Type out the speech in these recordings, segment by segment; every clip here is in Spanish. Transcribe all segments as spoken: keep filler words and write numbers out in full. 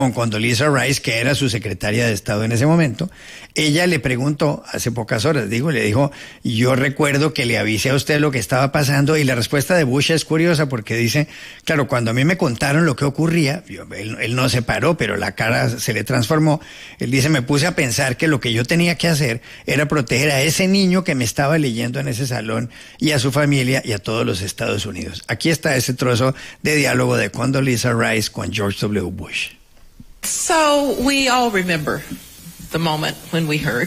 con Condoleezza Rice, que era su secretaria de Estado en ese momento. Ella le preguntó hace pocas horas, digo, le dijo, yo recuerdo que le avisé a usted lo que estaba pasando, y la respuesta de Bush es curiosa porque dice, claro, cuando a mí me contaron lo que ocurría, yo, él, él no se paró, pero la cara se le transformó. Él dice, me puse a pensar que lo que yo tenía que hacer era proteger a ese niño que me estaba leyendo en ese salón y a su familia y a todos los Estados Unidos. Aquí está ese trozo de diálogo de Condoleezza Rice con George W. Bush. So we all remember the moment when we heard.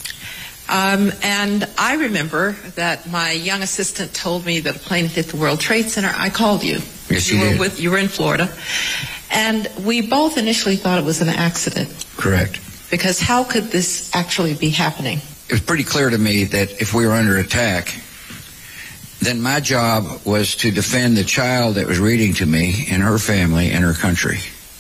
Um, and I remember that my young assistant told me that a plane hit the World Trade Center. I called you. Yes, you you were did. with, you were in Florida. And we both initially thought it was an accident. Correct. Because how could this actually be happening? It was pretty clear to me that if we were under attack, then my job was to defend the child that was reading to me and her family and her country.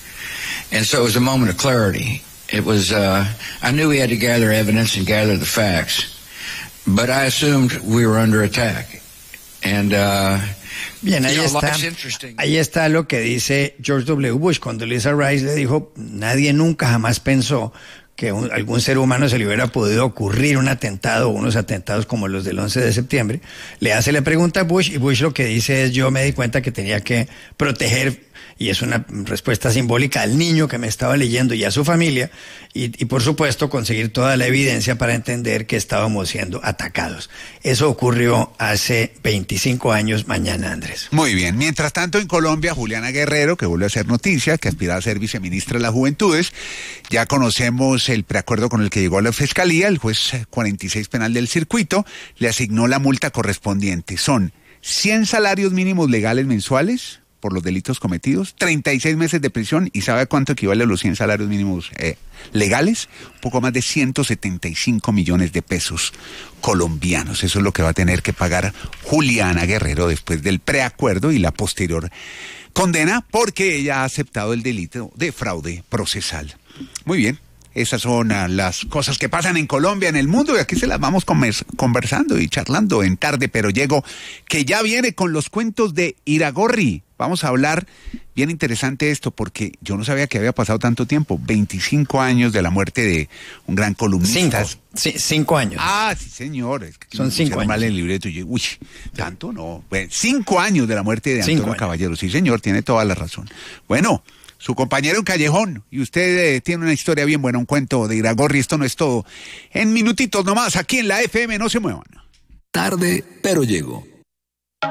And so it was a moment of clarity. It was, uh, I knew we had to gather evidence and gather the facts, but I assumed we were under attack. And, uh, Bien, ahí you know, está, ahí está lo que dice George W. Bush. Condoleezza Rice le dijo, nadie nunca jamás pensó que un, algún ser humano se le hubiera podido ocurrir un atentado o unos atentados como los del once de septiembre. Le hace la pregunta a Bush y Bush lo que dice es, yo me di cuenta que tenía que proteger, y es una respuesta simbólica, al niño que me estaba leyendo y a su familia, y, y por supuesto conseguir toda la evidencia para entender que estábamos siendo atacados. Eso ocurrió hace veinticinco años mañana, Andrés. Muy bien. Mientras tanto, en Colombia, Juliana Guerrero, que vuelve a ser noticia, que aspira a ser viceministra de las Juventudes, ya conocemos el preacuerdo con el que llegó a la Fiscalía. El juez cuarenta y seis penal del circuito le asignó la multa correspondiente. Son cien salarios mínimos legales mensuales por los delitos cometidos, treinta y seis meses de prisión, y ¿sabe cuánto equivale a los cien salarios mínimos eh, legales? Un poco más de ciento setenta y cinco millones de pesos colombianos. Eso es lo que va a tener que pagar Juliana Guerrero después del preacuerdo y la posterior condena, porque ella ha aceptado el delito de fraude procesal. Muy bien. Esas son uh, las cosas que pasan en Colombia, en el mundo, y aquí se las vamos conversando y charlando en Tarde Pero Llego, que ya viene con los cuentos de Iragorri. Vamos a hablar, bien interesante esto, porque yo no sabía que había pasado tanto tiempo, veinticinco años de la muerte de un gran columnista. Cinco, sí, cinco años. Ah, sí, señor. Es que son cinco años. Mal el libreto. Yo, uy, ¿tanto? No. Bueno, cinco años de la muerte de Antonio Caballero. Sí, señor, tiene toda la razón. Bueno, su compañero en Callejón, y usted eh, tiene una historia bien buena, un cuento de Iragorri. Esto no es todo. En minutitos nomás, aquí en la F M, no se muevan. Tarde, pero llego.